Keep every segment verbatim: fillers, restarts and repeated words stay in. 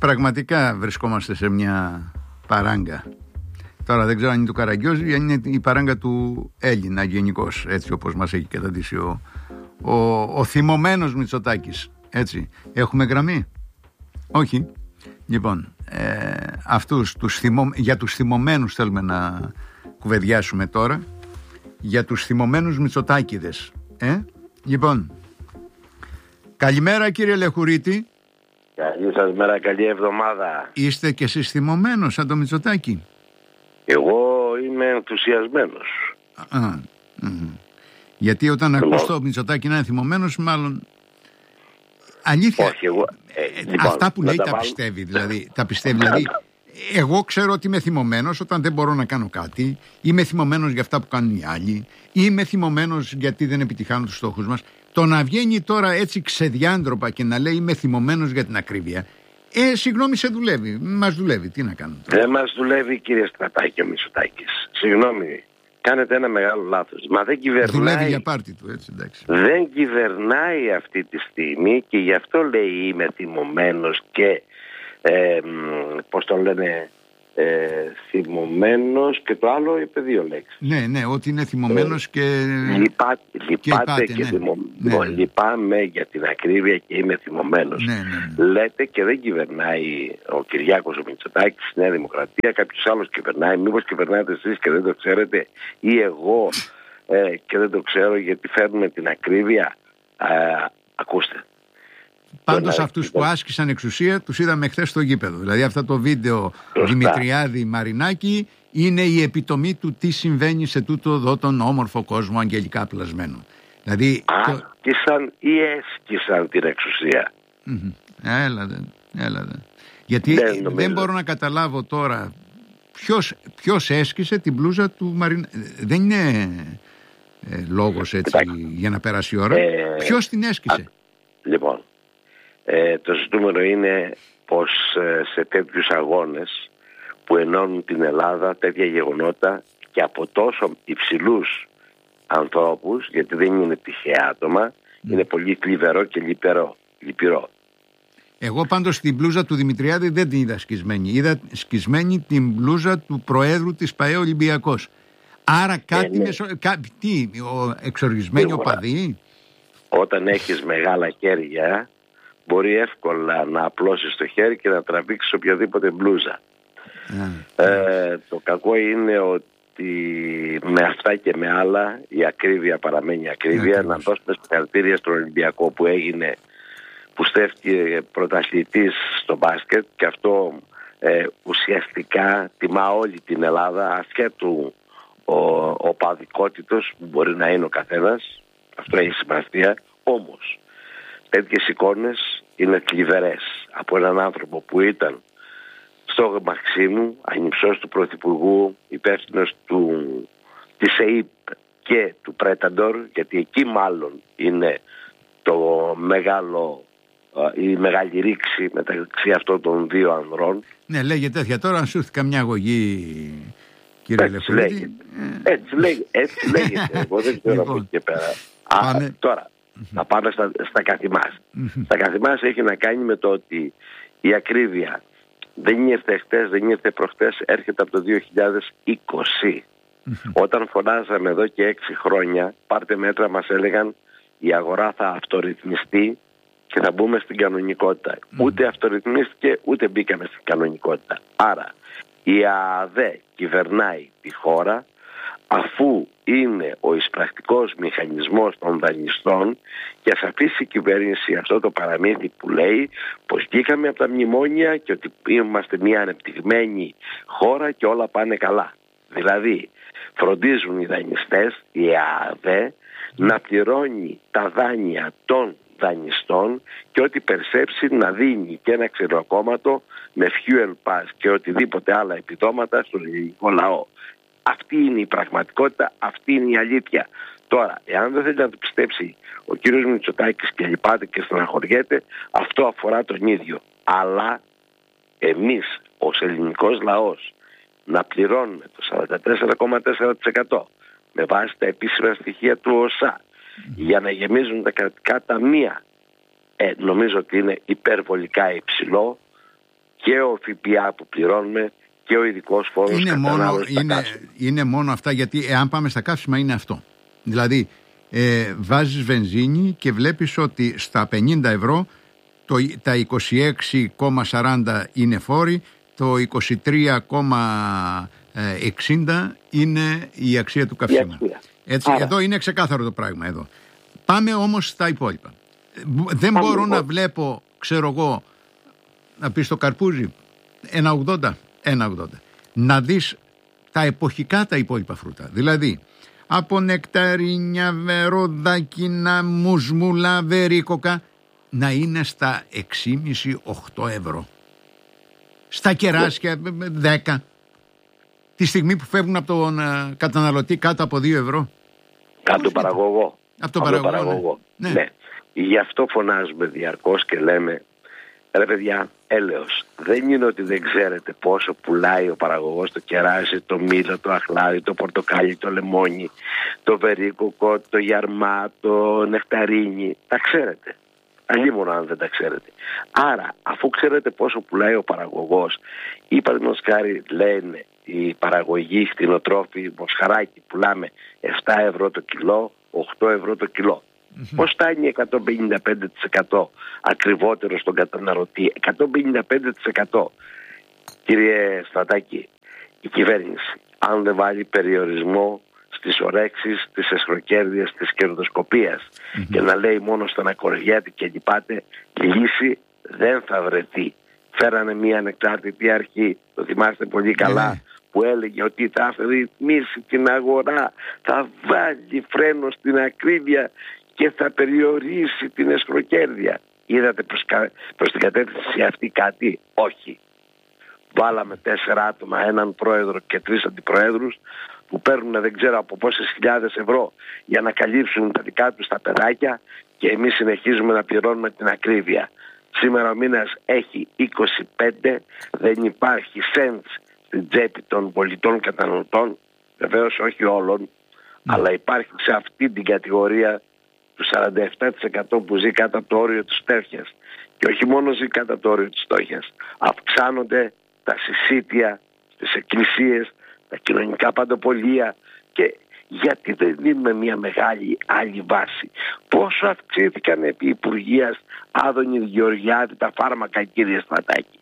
πραγματικά βρισκόμαστε σε μια παράγκα. Τώρα δεν ξέρω αν είναι του Καραγκιόζη ή αν είναι η παράγκα του Έλληνα γενικώς, έτσι όπως μας έχει καταντήσει ο, ο, ο θυμωμένος Μητσοτάκης. Έτσι. Έχουμε γραμμή? Όχι. Λοιπόν, ε, αυτούς, τους θυμω, για τους θυμωμένους θέλουμε να κουβεντιάσουμε τώρα. Για τους θυμωμένους Μητσοτάκηδες. Ε? Λοιπόν, καλημέρα κύριε Λεχουρίτη. Καλή σας μέρα, καλή εβδομάδα. Είστε και εσείς θυμωμένος σαν το Μητσοτάκη? Εγώ είμαι ενθουσιασμένος. Α, α, γιατί όταν λοιπόν ακούς το Μητσοτάκη να είναι θυμωμένος, μάλλον αλήθεια. Όχι, εγώ, ε, λοιπόν, αυτά που λέει τα, τα πιστεύει, δηλαδή, τα πιστεύει. Δηλαδή, εγώ ξέρω ότι είμαι θυμωμένος όταν δεν μπορώ να κάνω κάτι. Είμαι θυμωμένος για αυτά που κάνουν οι άλλοι. Είμαι θυμωμένος γιατί δεν επιτυχάνουν τους στόχους μας. Το να βγαίνει τώρα έτσι ξεδιάντροπα και να λέει είμαι θυμωμένος για την ακρίβεια, ε, συγγνώμη, σε δουλεύει. Μας δουλεύει. Τι να κάνουμε τώρα? Δεν μας δουλεύει, κύριε Στρατάκη, ο Μητσοτάκης. Συγγνώμη, κάνετε ένα μεγάλο λάθος. Μα δεν κυβερνάει. Δουλεύει για πάρτι του, έτσι, εντάξει. Δεν κυβερνάει αυτή τη στιγμή και γι' αυτό λέει είμαι θυμωμένος και ε, πώς το λένε, ε, θυμωμένος, και το άλλο είπε δύο λέξεις. Ναι, ναι, ότι είναι θυμωμένος ε, και... Λυπά, λυπάτε και, υπάτε, και ναι. θυμω... Ναι, ναι. Λυπάμαι για την ακρίβεια και είμαι θυμωμένος. Ναι, ναι, ναι. Λέτε και δεν κυβερνάει ο Κυριάκος ο Μητσοτάκης στη Νέα Δημοκρατία, κάποιος άλλος κυβερνάει. Μήπως κυβερνάτε εσείς και δεν το ξέρετε, ή εγώ ε, και δεν το ξέρω, γιατί φέρνουμε την ακρίβεια? Ε, ακούστε. Πάντως αυτούς που άσκησαν εξουσία τους είδαμε χθες στο γήπεδο. Δηλαδή αυτό το βίντεο Δημητριάδη Μαρινάκη είναι η επιτομή του τι συμβαίνει σε τούτο εδώ τον όμορφο κόσμο αγγελικά πλασμένο. Δηλαδή, άσκησαν ή έσκησαν την εξουσία? Mm-hmm. Έλατε, έλατε. Γιατί δεν, δεν μπορώ να καταλάβω τώρα ποιος, ποιος έσκησε την μπλούζα του Μαρινάκη. Δεν είναι ε, λόγος έτσι για να περάσει η ώρα. Ε, ποιος την έσκησε? Α, λοιπόν, Ε, το ζητούμενο είναι πως ε, σε τέτοιους αγώνες που ενώνουν την Ελλάδα, τέτοια γεγονότα και από τόσο υψηλούς ανθρώπους, γιατί δεν είναι τυχαία άτομα, mm. είναι πολύ θλιβερό και λυπηρό, λυπηρό. Εγώ πάντως την μπλούζα του Δημητριάδη δεν την είδα σκισμένη. Είδα σκισμένη την μπλούζα του Προέδρου της ΠΑΕ Ολυμπιακός. Άρα κάτι, ε, ναι. μεσο... Κα... τι, ο εξοργισμένοι οπαδοί. Όταν έχεις μεγάλα χέρια, μπορεί εύκολα να απλώσεις το χέρι και να τραβήξεις οποιαδήποτε μπλούζα. Yeah. Ε, το κακό είναι ότι με αυτά και με άλλα η ακρίβεια παραμένει ακρίβεια. Yeah, να δώσουμε συγχαρητήρια στον Ολυμπιακό που έγινε, που στέφτηκε πρωταθλητής στο μπάσκετ, και αυτό ε, ουσιαστικά τιμά όλη την Ελλάδα, ασχέτου ο, ο παδικότητος που μπορεί να είναι ο καθένας. Αυτό έχει σημασία. Όμως τέτοιες εικόνες είναι θλιβερές από έναν άνθρωπο που ήταν στο Μαξίμου, ανυψός του Πρωθυπουργού, υπεύθυνος του, της ΕΙΠ και του Πρέταντορ, γιατί εκεί μάλλον είναι το μεγάλο, η μεγάλη ρήξη μεταξύ αυτών των δύο ανδρών. Ναι, λέγεται τέτοια. Τώρα αν σου έρθει καμιά αγωγή, κύριε Λεχουρίτη. Έτσι λέγεται. Έτσι λέγεται. Εγώ δεν ξέρω από εκεί και πέρα. Α, τώρα, να πάμε στα, στα καθημάς. Στα καθημάς έχει να κάνει με το ότι η ακρίβεια δεν ήρθε χτες, δεν ήρθε προχτές, έρχεται από το δύο χιλιάδες είκοσι. Όταν φωνάζαμε εδώ και έξι χρόνια, πάρτε μέτρα, μας έλεγαν η αγορά θα αυτορυθμιστεί και θα μπούμε στην κανονικότητα. Ούτε αυτορυθμίστηκε, ούτε μπήκαμε στην κανονικότητα. Άρα η ΑΑΔΕ κυβερνάει τη χώρα, αφού είναι ο εισπρακτικός μηχανισμός των δανειστών, και ας αφήσει η κυβέρνηση αυτό το παραμύθι που λέει πως βγήκαμε από τα μνημόνια και ότι είμαστε μια ανεπτυγμένη χώρα και όλα πάνε καλά. Δηλαδή φροντίζουν οι δανειστές, η ΑΑΔΕ, να πληρώνει τα δάνεια των δανειστών και ό,τι περσέψει να δίνει και ένα ξηροκόμματο με fuel pass και οτιδήποτε άλλα επιδόματα στον ελληνικό λαό. Αυτή είναι η πραγματικότητα, αυτή είναι η αλήθεια. Τώρα, εάν δεν θέλει να το πιστέψει ο κύριος Μητσοτάκης και λυπάται και στεναχωριέται, αυτό αφορά τον ίδιο. Αλλά εμείς ως ελληνικός λαός να πληρώνουμε το σαράντα τέσσερα κόμμα τέσσερα τοις εκατό με βάση τα επίσημα στοιχεία του ΟΣΑ για να γεμίζουν τα κρατικά ταμεία, ε, νομίζω ότι είναι υπερβολικά υψηλό και ο ΦΠΑ που πληρώνουμε και ο ειδικός φόρος είναι μόνο, είναι, καύσιμα. είναι μόνο αυτά, γιατί εάν πάμε στα καύσιμα είναι αυτό. Δηλαδή ε, βάζεις βενζίνη και βλέπεις ότι στα πενήντα ευρώ το, τα είκοσι έξι κόμμα σαράντα είναι φόροι, το είκοσι τρία κόμμα εξήντα είναι η αξία του καυσίμου. Έτσι, εδώ είναι ξεκάθαρο το πράγμα εδώ. Πάμε όμως στα υπόλοιπα. Δεν Πάμε μπορώ λοιπόν. να βλέπω, ξέρω εγώ, να πεις το καρπούζι ένα ογδόντα, ένα ογδόντα. Να δεις τα εποχικά τα υπόλοιπα φρούτα. Δηλαδή από νεκταρίνια, βεροδάκινα, μουσμουλά, βερίκοκα να είναι στα έξι κόμμα πέντε με οκτώ ευρώ. Στα κεράσια δέκα. Τη στιγμή που φεύγουν από τον uh, καταναλωτή κάτω από δύο ευρώ. Κάτω τον παραγωγό. Από τον παραγωγό. παραγωγό. Ναι. ναι. Γι' αυτό φωνάζουμε διαρκώς και λέμε, ρε παιδιά, έλεος. Δεν είναι ότι δεν ξέρετε πόσο πουλάει ο παραγωγός το κεράσι, το μήλο, το αχλάδι, το πορτοκάλι, το λεμόνι, το βερίκοκο, το γιαρμά, το νεκταρίνι. Τα ξέρετε. Αλλήμον αν δεν τα ξέρετε. Άρα, αφού ξέρετε πόσο πουλάει ο παραγωγός, ή παραδείγματος χάρη λένε οι παραγωγοί κτηνοτρόφοι μοσχαράκι πουλάμε επτά ευρώ το κιλό, οκτώ ευρώ το κιλό. Mm-hmm. Πώς φτάνει εκατόν πενήντα πέντε τοις εκατό ακριβότερο στον καταναλωτή? εκατόν πενήντα πέντε τοις εκατό. Κύριε Στρατάκη, η κυβέρνηση αν δεν βάλει περιορισμό στις ορέξεις, της εσχροκέρδειας, της κερδοσκοπίας mm-hmm. και να λέει μόνο στον ακοριέτη και λυπάται, λύση δεν θα βρεθεί. Φέρανε μια ανεξάρτητη αρχή, το θυμάστε πολύ καλά, yeah. που έλεγε ότι θα ρυθμίσει την αγορά, θα βάλει φρένο στην ακρίβεια και θα περιορίσει την εσχροκέρδεια. Είδατε προς, προς την κατεύθυνση αυτή κάτι? Όχι. Βάλαμε τέσσερα άτομα, έναν πρόεδρο και τρεις αντιπροέδρους που παίρνουν δεν ξέρω από πόσες χιλιάδες ευρώ για να καλύψουν τα δικά τους τα παιδάκια και εμείς συνεχίζουμε να πληρώνουμε την ακρίβεια. Σήμερα ο μήνας έχει είκοσι πέντε, δεν υπάρχει cents στην τσέπη των πολιτών καταναλωτών, βεβαίως όχι όλων, mm. αλλά υπάρχει σε αυτή την κατηγορία του σαράντα επτά τοις εκατό που ζει κάτω από το όριο της φτώχειας. Και όχι μόνο ζει κάτω από το όριο της φτώχειας, αυξάνονται τα συσίτια στις εκκλησίες, τα κοινωνικά παντοπολία. Και γιατί δεν δίνουμε μια μεγάλη άλλη βάση? Πόσο αυξήθηκαν επί Υπουργείας Άδωνη Γεωργιάδη τα φάρμακα, κύριε Στρατάκη?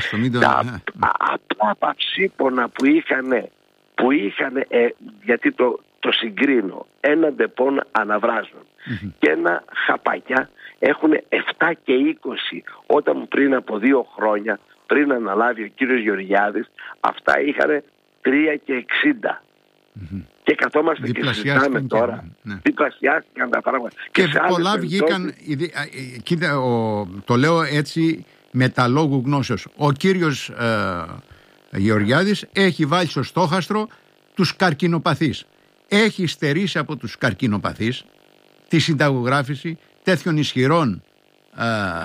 Τα απλά παυσίπονα που είχαν, που είχαν ε, γιατί το, το συγκρίνω, ένα ντεπών αναβράζουν mm-hmm. και ένα χαπάκια έχουν επτά και είκοσι, όταν πριν από δύο χρόνια, πριν αναλάβει ο κύριος Γεωργιάδης, αυτά είχαν τρία και εξήντα. Mm-hmm. Και καθόμαστε και συζητάμε τώρα. Ναι. Διπλασιάστηκαν τα πράγματα. Και, και πολλά βγήκαν. Κοίτα, ο, το λέω έτσι με τα λόγου γνώσεως. Ο κύριος ε, Γεωργιάδης έχει βάλει στο στόχαστρο τους καρκινοπαθείς. Έχει στερήσει από τους καρκινοπαθείς τη συνταγογράφηση τέτοιων ισχυρών ε,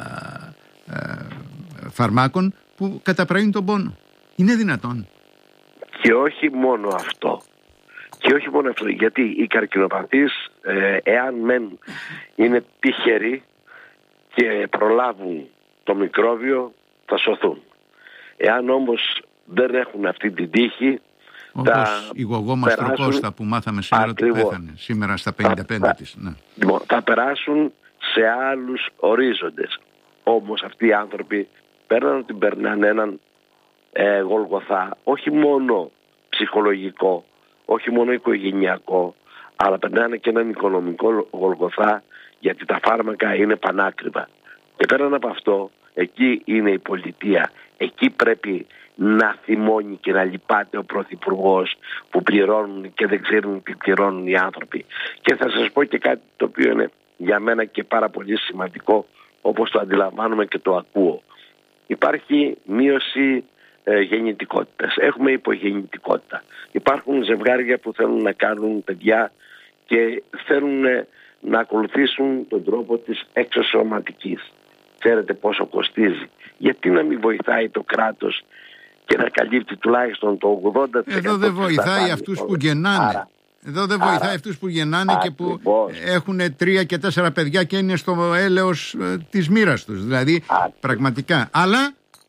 ε, φαρμάκων που καταπραίνουν τον πόνο. Είναι δυνατόν? Και όχι μόνο αυτό. Και όχι μόνο αυτό, γιατί οι καρκινοπαθείς, ε, εάν μεν είναι τυχεροί και προλάβουν το μικρόβιο, θα σωθούν. Εάν όμως δεν έχουν αυτή την τύχη, όπως θα η γογό Μαστροκώστα που μάθαμε σήμερα ότι πέθανε σήμερα στα πενήντα πέντε της. Ναι. Λοιπόν, θα περάσουν σε άλλους ορίζοντες. Όμως αυτοί οι άνθρωποι παίρνουν ότι περνάνε έναν ε, γολγοθά, όχι μόνο ψυχολογικό, όχι μόνο οικογενειακό, αλλά περνάνε και έναν οικονομικό γολγοθά, γιατί τα φάρμακα είναι πανάκριβα. Και πέραν από αυτό, εκεί είναι η πολιτεία. Εκεί πρέπει να θυμώνει και να λυπάται ο Πρωθυπουργός που πληρώνουν και δεν ξέρουν τι πληρώνουν οι άνθρωποι. Και θα σας πω και κάτι το οποίο είναι για μένα και πάρα πολύ σημαντικό, όπως το αντιλαμβάνομαι και το ακούω. Υπάρχει μείωση ε, γεννητικότητας. Έχουμε υπογεννητικότητα. Υπάρχουν ζευγάρια που θέλουν να κάνουν παιδιά και θέλουν ε, να ακολουθήσουν τον τρόπο της εξωσωματικής. Ξέρετε πόσο κοστίζει? Γιατί να μην βοηθάει το κράτος και να καλύπτει τουλάχιστον το ογδόντα τοις εκατό? Εδώ δεν βοηθάει αυτούς που γεννάνε. Άρα, Εδώ δεν βοηθάει άρα, αυτούς που γεννάνε άρα, και που λοιπόν, έχουν τρία και τέσσερα παιδιά και είναι στο έλεος ε, της μοίρας τους. Δηλαδή άρα, πραγματικά. Αλλά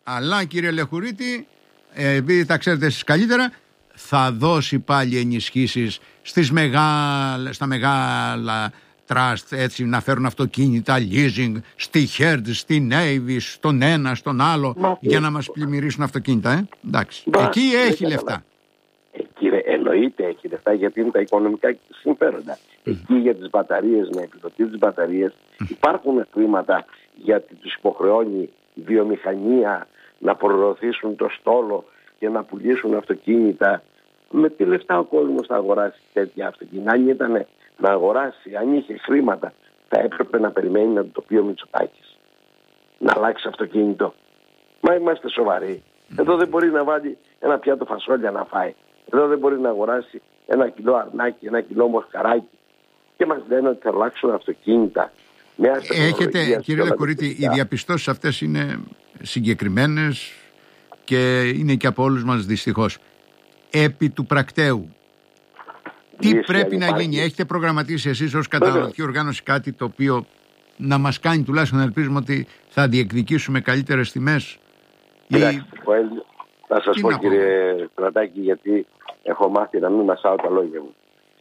αλλά κύριε Λεχουρίτη, επειδή τα ξέρετε εσείς καλύτερα, θα δώσει πάλι ενισχύσεις στις μεγάλα, στα μεγάλα trust, έτσι, να φέρουν αυτοκίνητα, leasing, στη Hertz, στη Navy, στον ένα, στον άλλο, Μα, για να μας πλημμυρίσουν αυτοκίνητα. Ε? Εντάξει. Μα, εκεί έχει λεφτά. λεφτά. Ε, κύριε, εννοείται έχει λεφτά, γιατί είναι τα οικονομικά συμφέροντα. Mm. Εκεί για τις μπαταρίες, να επιδοτεί τις μπαταρίες, mm. υπάρχουν χρήματα, γιατί τους υποχρεώνει η βιομηχανία να προωθήσουν το στόλο και να πουλήσουν αυτοκίνητα. Με τι λεφτά ο κόσμος θα αγοράσει τέτοια αυτοκίνητα? Αν ήταν να αγοράσει, αν είχε χρήματα, θα έπρεπε να περιμένει να το πει ο Μητσοτάκης να αλλάξει αυτοκίνητο. Μα είμαστε σοβαροί. Εδώ δεν μπορεί να βάλει ένα πιάτο φασόλια να φάει. Εδώ δεν μπορεί να αγοράσει ένα κιλό αρνάκι, ένα κιλό μοσχαράκι. Και μας λένε ότι θα αλλάξουν αυτοκίνητα. Έχετε, κύριε Λεχουρίτη, οι διαπιστώσεις αυτές είναι συγκεκριμένες και είναι και από όλους μας δυστυχώς. Επί του πρακτέου, τι Λύση πρέπει να γίνει? Έχετε προγραμματίσει εσείς ως καταναλωτική οργάνωση κάτι το οποίο να μας κάνει τουλάχιστον να ελπίζουμε ότι θα διεκδικήσουμε καλύτερες τιμές? Κοιτάξτε, ή... θα σας τι πω κύριε Στρατάκη, γιατί έχω μάθει να μην μασάω τα λόγια μου.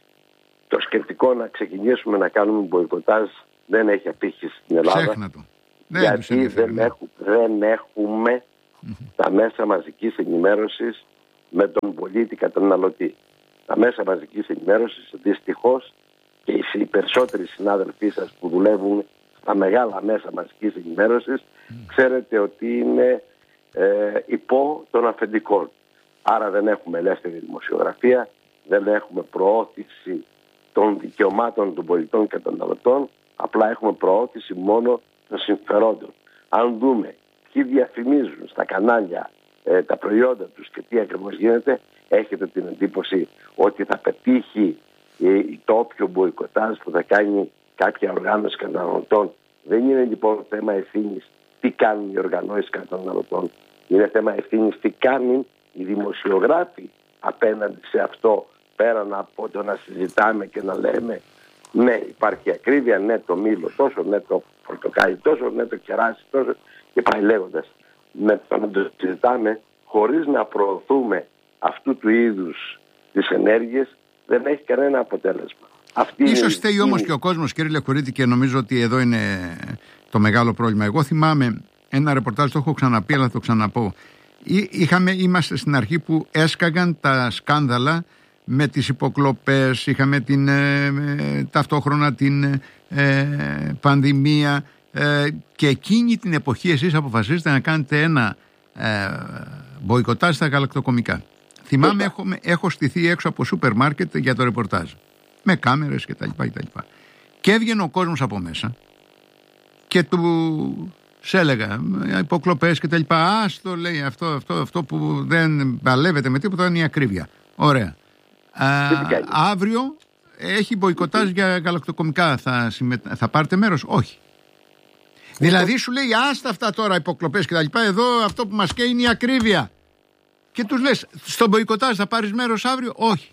Το σκεπτικό να ξεκινήσουμε να κάνουμε μποϊκοτάζ δεν έχει απήχηση στην Ελλάδα. Ξέχνα το. Γιατί δεν, δεν, έχουμε, δεν έχουμε mm-hmm. τα μέσα μαζικής ενημέρωσης με τον πολίτη καταναλωτή. Τα μέσα μαζικής ενημέρωσης, δυστυχώς, και οι περισσότεροι συνάδελφοί σας που δουλεύουν στα μεγάλα μέσα μαζικής ενημέρωσης, mm. ξέρετε ότι είναι ε, υπό των αφεντικών. Άρα δεν έχουμε ελεύθερη δημοσιογραφία, δεν έχουμε προώθηση των δικαιωμάτων των πολιτών και καταναλωτών, απλά έχουμε προώθηση μόνο των συμφερόντων. Αν δούμε ποιοι διαφημίζουν στα κανάλια ε, τα προϊόντα τους και τι ακριβώς γίνεται, έχετε την εντύπωση ότι θα πετύχει ε, το όποιο μποϊκοτάζ που θα κάνει κάποια οργάνωση καταναλωτών. Δεν είναι λοιπόν θέμα ευθύνης τι κάνουν οι οργανώσεις καταναλωτών. Είναι θέμα ευθύνης τι κάνουν οι δημοσιογράφοι απέναντι σε αυτό, πέραν από το να συζητάμε και να λέμε ναι υπάρχει ακρίβεια, ναι το μήλο τόσο, ναι το πορτοκάλι τόσο, ναι το κεράσι τόσο, και πάει λέγοντας. Με το να το συζητάμε χωρίς να προωθούμε αυτού του είδους τις ενέργειες δεν έχει κανένα αποτέλεσμα. Αυτή Ίσως είναι... θέλει όμως και ο κόσμος, κύριε Λεχουρίτη, και νομίζω ότι εδώ είναι το μεγάλο πρόβλημα. Εγώ θυμάμαι ένα ρεπορτάζ, το έχω ξαναπεί αλλά θα το ξαναπώ. Είχαμε, είμαστε στην αρχή που έσκαγαν τα σκάνδαλα με τις υποκλοπές, είχαμε την, ε, ταυτόχρονα την ε, πανδημία ε, και εκείνη την εποχή εσείς αποφασίσετε να κάνετε ένα ε, μποϊκοτάζ στα γαλακτοκομικά. Θυμάμαι έχω, έχω στηθεί έξω από σούπερ μάρκετ για το ρεπορτάζ με κάμερες και τα λοιπά και τα λοιπά. Και έβγαινε ο κόσμος από μέσα και του σε έλεγα υποκλοπές και τα λοιπά. Άστο, λέει, αυτό, αυτό, αυτό που δεν παλεύεται με τίποτα είναι η ακρίβεια. Ωραία. Α, αύριο έχει μποϊκοτάζ για γαλακτοκομικά. Θα, συμμετα... θα πάρετε μέρος? Όχι. Δηλαδή σου λέει άστα αυτά τώρα υποκλοπές και τα λοιπά. Εδώ αυτό που μας καίει είναι η ακρίβεια. Και τους λες στον μποϊκοτάζ θα πάρεις μέρος αύριο? Όχι.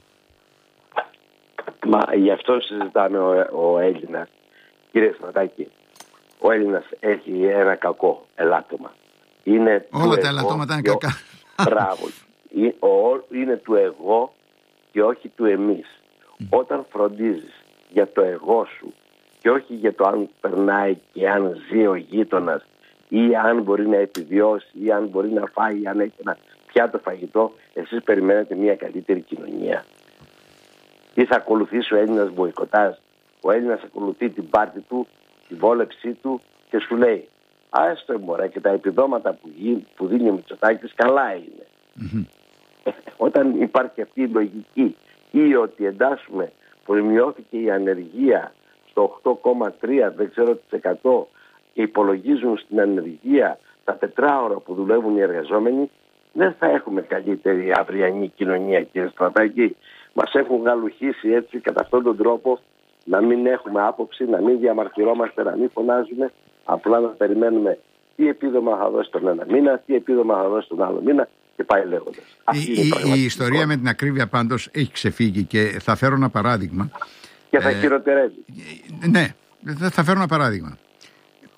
Μα γι' αυτό συζητάμε ο, ο Έλληνας. Κύριε Στρατάκη, ο Έλληνας έχει ένα κακό ελάττωμα. Είναι όλα τα ελαττώματα είναι κακά. Μπράβο. Είναι του εγώ και όχι του εμείς. Mm. Όταν φροντίζεις για το εγώ σου και όχι για το αν περνάει και αν ζει ο γείτονας ή αν μπορεί να επιβιώσει ή αν μπορεί να φάει ή αν έχει ένα πιάτο φαγητό, εσείς περιμένετε μια καλύτερη κοινωνία? Τι θα ακολουθήσει ο Έλληνας μποϊκοτάζ? Ο Έλληνας ακολουθεί την πάρτη του, τη βόλεψή του και σου λέει άστο μωρέ, και τα επιδόματα που, γι, που δίνει ο Μητσοτάκης καλά είναι. Mm-hmm. Όταν υπάρχει αυτή η λογική ή ότι εντάσσουμε που μειώθηκε η ανεργία στο οκτώ κόμμα τρία δεν ξέρω τις εκατό και υπολογίζουν στην ανεργία τα τετράωρα που δουλεύουν οι εργαζόμενοι, δεν θα έχουμε καλύτερη αυριανή κοινωνία, κύριε Στρατάκη. Μας έχουν γαλουχίσει έτσι κατά αυτόν τον τρόπο να μην έχουμε άποψη, να μην διαμαρτυρόμαστε, να μην φωνάζουμε, απλά να περιμένουμε τι επίδομα θα δώσει τον ένα μήνα, τι επίδομα θα δώσει τον άλλο μήνα και πάει λέγοντας. Η, η, η ιστορία με την ακρίβεια πάντως έχει ξεφύγει και θα φέρω ένα παράδειγμα. Και θα ε, χειροτερεύει. Ναι, θα φέρω ένα παράδειγμα.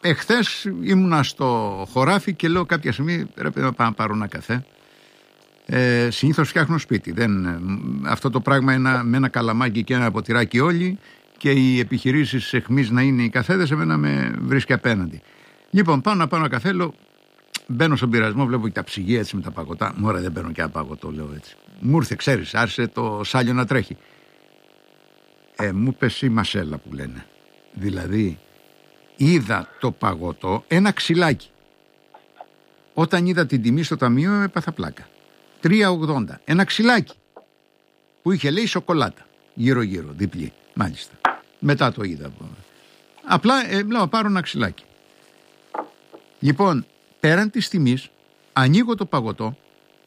εχθές ήμουνα στο χωράφι και λέω κάποια στιγμή πρέπει να πάω να πάρω ένα καφέ. Ε, συνήθως φτιάχνω σπίτι. Δεν, αυτό το πράγμα ένα, με ένα καλαμάκι και ένα ποτηράκι όλοι και οι επιχειρήσεις εχμής να είναι οι καφέδες, εμένα με βρίσκει απέναντι. Λοιπόν, πάω να πάω ένα καφέ, λέω, μπαίνω στον πειρασμό, βλέπω και τα ψυγεία έτσι με τα παγωτά. Μωρέ, δεν παίρνω και ένα παγωτό, λέω έτσι. Μου ήρθε, ξέρεις, άρχισε το σάλιο να τρέχει. Ε, μου πέσει η μασέλα που λένε. Δηλαδή, είδα το παγωτό ένα ξυλάκι. Όταν είδα την τιμή στο ταμείο, έπαθα πλάκα. τρία ογδόντα. Ένα ξυλάκι που είχε, λέει, σοκολάτα. Γύρω-γύρω, διπλή. Μάλιστα. Μετά το είδα. Απλά ε, λέω, πάρω ένα ξυλάκι. Λοιπόν, πέραν της τιμής, ανοίγω το παγωτό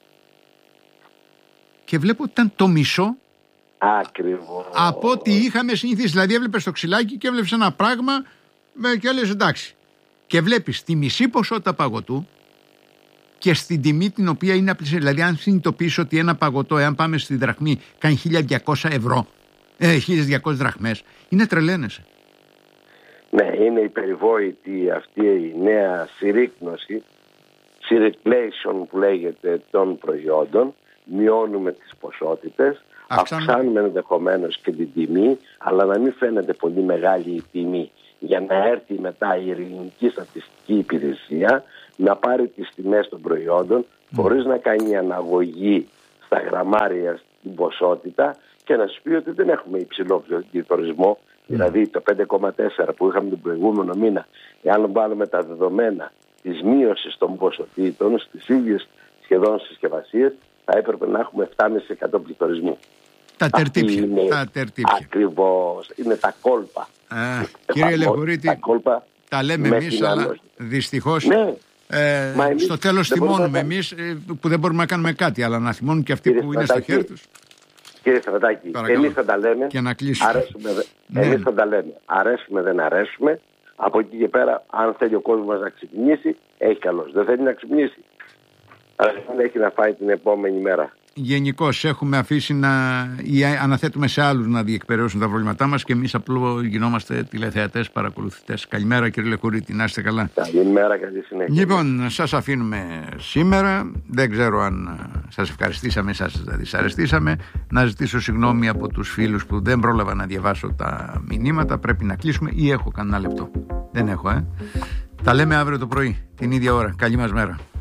και βλέπω ότι ήταν το μισό. Ακριβώς. Από ό,τι είχαμε συνηθίσει. Δηλαδή, έβλεπες το ξυλάκι και έβλεπες ένα πράγμα και έλεγες εντάξει. Και βλέπεις τη μισή ποσότητα παγωτού και στην τιμή την οποία είναι απλή. Δηλαδή, αν συνειδητοποιείς ότι ένα παγωτό, εάν πάμε στη δραχμή, κάνει χίλια διακόσια ευρώ, ε, χίλιες διακόσιες δραχμές, είναι τρελαίνεσαι. Ναι, είναι η περιβόητη αυτή η νέα συρρίκνωση, circulation που λέγεται, των προϊόντων. Μειώνουμε τις ποσότητες, αυξάνουμε, αυξάνουμε ενδεχομένως και την τιμή, αλλά να μην φαίνεται πολύ μεγάλη η τιμή, για να έρθει μετά η ελληνική στατιστική υπηρεσία να πάρει τις τιμές των προϊόντων mm. χωρίς να κάνει αναγωγή στα γραμμάρια στην ποσότητα και να σου πει ότι δεν έχουμε υψηλό πληθωρισμό. Mm. Δηλαδή το πέντε κόμμα τέσσερα που είχαμε τον προηγούμενο μήνα, εάν βάλουμε τα δεδομένα της μείωσης των ποσοτήτων στις ίδιες σχεδόν συσκευασίες, θα έπρεπε να έχουμε επτά κόμμα πέντε τοις εκατό πληθωρισμού. Τα τερτύπια. Τα τερτύπια. Ακριβώς. Είναι τα κόλπα. Α, κύριε Λεχωρίτη, τα, κόλπα τα λέμε εμείς, αλλά δυστυχώς ναι. ε, στο τέλος θυμώνουμε να... εμείς που δεν μπορούμε να κάνουμε κάτι, αλλά να θυμώνουν και αυτοί, κύριε, που είναι στο χέρι τους. Κύριε Στρατάκη, εμείς θα τα λέμε. Και να κλείσουμε. Αρέσουμε, ναι. Εμείς θα τα λέμε. Αρέσουμε, δεν αρέσουμε. Από εκεί και πέρα, αν θέλει ο κόσμος μας να ξυπνήσει, έχει καλώς. Δεν θέλει να ξυπνήσει, αλλά δεν έχει να φάει την επόμενη μέρα. Γενικώς έχουμε αφήσει να ή αναθέτουμε σε άλλους να διεκπαιρεώσουν τα προβλήματά μας και εμείς απλώς γινόμαστε τηλεθεατές, παρακολουθητές. Καλημέρα κύριε Λεχωρίτη, να είστε καλά. Καλημέρα, καλή συνέχεια. Λοιπόν, σας αφήνουμε σήμερα. Δεν ξέρω αν σας ευχαριστήσαμε, σας δυσαρεστήσαμε. Να ζητήσω συγγνώμη από τους φίλους που δεν πρόλαβα να διαβάσω τα μηνύματα. Πρέπει να κλείσουμε ή έχω κανένα λεπτό. Δεν έχω, ε. Τα λέμε αύριο το πρωί, την ίδια ώρα. Καλή μας μέρα.